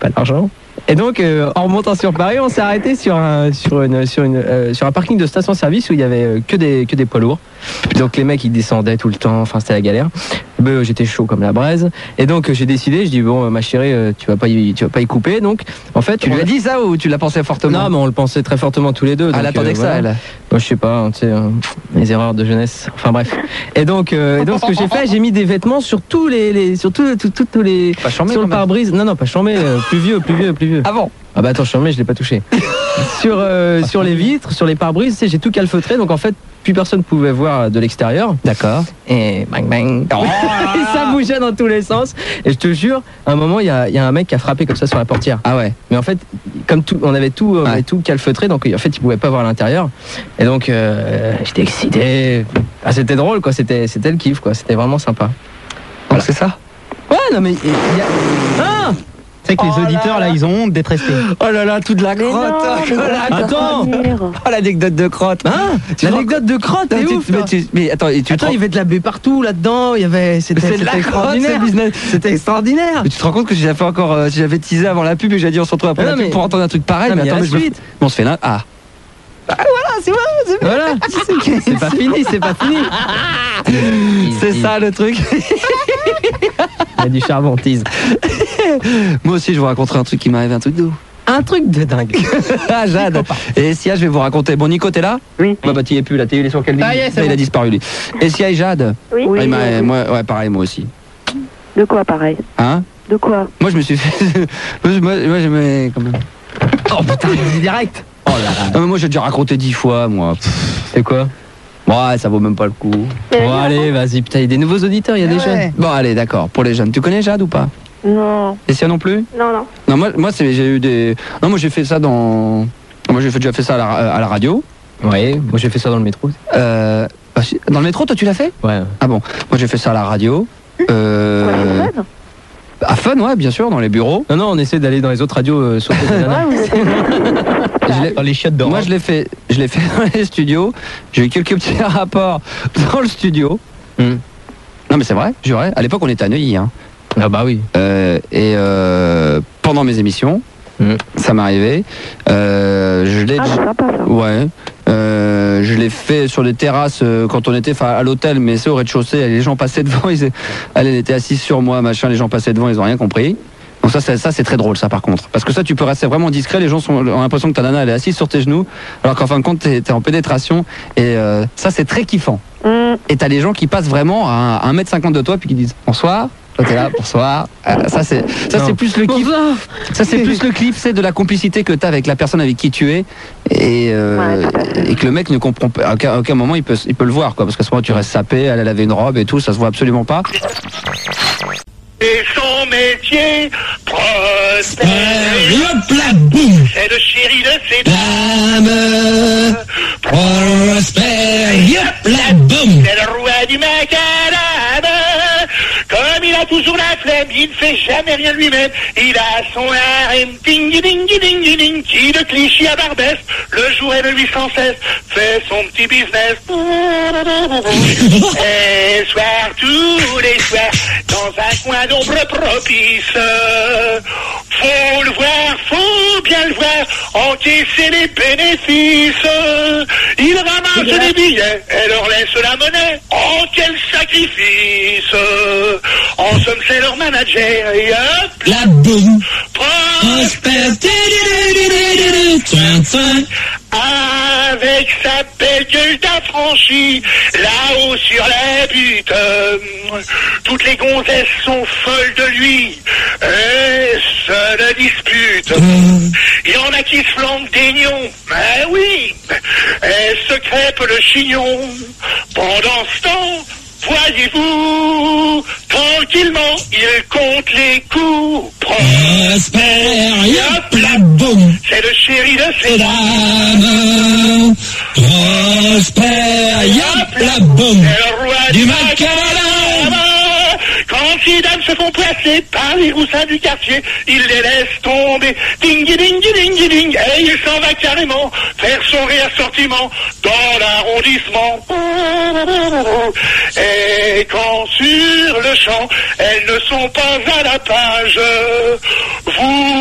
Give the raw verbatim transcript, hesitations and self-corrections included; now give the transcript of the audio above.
pas d'argent. Et donc, euh, en remontant sur Paris, on s'est arrêté sur un, sur une, sur une, euh, sur un parking de station-service où il y avait euh, que des, que des poids lourds. Donc les mecs ils descendaient tout le temps, enfin c'était la galère. Ben, j'étais chaud comme la braise. Et donc euh, j'ai décidé, je dis bon ma chérie, euh, tu vas pas y, tu vas pas y couper. Donc en fait, tu lui as dit ça ou tu l'as pensé fortement? Non, mais on le pensait très fortement tous les deux. Ah, elle attendait euh, que ça, voilà. elle. Moi je sais pas, tu sais, euh, les erreurs de jeunesse. Enfin bref. Et donc, euh, et donc ce que j'ai fait, j'ai mis des vêtements sur tous les, les sur tous tout, tout, tous les, pas chambé, sur le pare-brise. Non non, pas chambé, euh, plus vieux, plus vieux, plus vieux. Ah bon? Ah bah attends, chambé, je l'ai pas touché. sur euh, sur les vitres, sur les pare-brises, tu sais, j'ai tout calfeutré. Donc en fait, plus personne pouvait voir de l'extérieur. D'accord. Et bang bang. Oh et ça bougeait dans tous les sens. Et je te jure, à un moment, il y a, y a un mec qui a frappé comme ça sur la portière. Ah ouais. Mais en fait, comme tout, on avait tout, on ouais. avait tout calfeutré, donc en fait, il pouvait pas voir à l'intérieur. Et donc, euh, j'étais excité. Ah, c'était drôle, quoi. C'était, c'était le kiff, quoi. C'était vraiment sympa. Voilà. C'est ça. Ouais, non mais il y a. Ah c'est que les oh auditeurs là, là, ils ont honte d'être restés. Oh là là, toute la crotte. Non, oh attends. Oh l'anecdote de crotte. Hein? L'anecdote de crotte, t'es ouf. Mais, tu, mais attends, et tu attends, il y avait de la baie partout là-dedans. Il y avait, c'était, c'était c'était extraordinaire. Crotte, c'était extraordinaire. Mais tu te rends compte que j'avais encore, euh, j'avais teasé avant la pub et j'ai dit on se retrouve après non, la pub pour entendre un truc pareil. Non, mais, mais attends, mais je me... on se fait là. Ah. Ah voilà, c'est vrai, c'est voilà. C'est pas fini, c'est pas fini. C'est ça le truc. Il y a du charbon, tease. Moi aussi, je vous raconterai un truc qui m'arrive, un truc de ouf. Un truc de dingue. Ah, Jade. Et Sia, je vais vous raconter. Bon, Nico, t'es là? Oui. Bah, bah, t'y es plus là. T'es, il est sur quelle ligne? Ah, yes, il bon. a disparu, lui. Et Sia et Jade? Oui. Ah, oui m'a, oui. Moi, ouais, pareil, moi aussi. De quoi, pareil? Hein? De quoi? Moi, je me suis fait. moi, moi, j'aimais quand même. Oh putain, il est direct. Oh là là. Non, mais moi, j'ai déjà raconté dix fois, moi. C'est quoi? Ouais, ça vaut même pas le coup. Bon, allez, vas-y, putain, il y a des nouveaux auditeurs, il y a des ouais. jeunes. Bon, allez, d'accord. Pour les jeunes. Tu connais Jade ou pas? Non. Et Sia non plus? Non, non. Non, moi, moi c'est, j'ai eu des. Non, moi, j'ai fait ça dans. Moi, j'ai fait, déjà fait ça à la, à la radio. Ouais, moi j'ai fait ça dans le métro. Euh, dans le métro, toi, tu l'as fait? Ouais. Ah bon? Moi, j'ai fait ça à la radio. Euh. Ouais, à Fun, ouais, bien sûr, dans les bureaux. Non, non, on essaie d'aller dans les autres radios euh, sauter des nanas. Je l'ai, dans les chiottes d'or. Moi, je l'ai fait, je l'ai fait dans les studios. J'ai eu quelques petits rapports dans le studio. Mm. Non, mais c'est vrai, juré. À l'époque, on était à Neuilly. Hein. Ah bah oui. Euh, et euh, pendant mes émissions, mm. ça m'arrivait. Euh, je l'ai. Ah, c'est sympa, ça. Ouais. Euh, je l'ai fait sur les terrasses euh, quand on était à l'hôtel, mais c'est au rez-de-chaussée. Les gens passaient devant. Ils, elle, elle était assise sur moi, machin. Les gens passaient devant, ils ont rien compris. Donc ça, c'est, ça, c'est très drôle, ça, par contre. Parce que ça, tu peux rester vraiment discret. Les gens sont, ont l'impression que ta nana, elle est assise sur tes genoux, alors qu'en fin de compte, t'es, t'es en pénétration. Et euh, ça, c'est très kiffant. Mm. Et t'as les gens qui passent vraiment à un mètre cinquante de toi, puis qui disent bonsoir. Toi, t'es là, bonsoir. Euh, ça, c'est, ça, c'est plus le kiff. Ça, c'est plus le clip, c'est de la complicité que t'as avec la personne avec qui tu es. Et, euh, ouais, et que le mec ne comprend pas. À aucun, à aucun moment, il peut, il peut le voir, quoi. Parce qu'à ce moment, tu restes sapé, elle, elle avait une robe et tout, ça se voit absolument pas. Et son métier prospère, c'est le chéri de ses dames. Prospère, yop la boum. C'est le roi du macadam. Comme il a toujours la flemme, il ne fait jamais rien lui-même. Il a son harem, ding ding ding ding, qui de Clichy à Barbès, le jour et le nuit sans cesse, fait son petit business. Et soir, tous les soirs, dans un coin d'ombre propice, faut le voir, faut bien le voir, encaisser les bénéfices. Il ramasse les billets et leur laisse la monnaie. Oh, quel sacrifice! En somme, c'est leur manager. Et hop, la boum. Prospère. Avec sa belle gueule d'affranchi, là-haut sur la butte, euh, toutes les gonzesses sont folles de lui et se le disputent. Mmh. Il y en a qui se flanquent des nions, mais oui, et se crêpent le chignon. Pendant ce temps, voyez-vous, tranquillement, il compte les coups. Prospère, yop la boum. C'est le chéri de ses dames. Prospère, yop la boum. C'est le roi du macadam. Quand ces dames se font placer par les roussins du quartier, il les laisse tomber. Ding ding ding ding. Et il s'en va carrément faire son réassortiment dans l'arrondissement. Et quand sur le champ, elles ne sont pas à la page, vous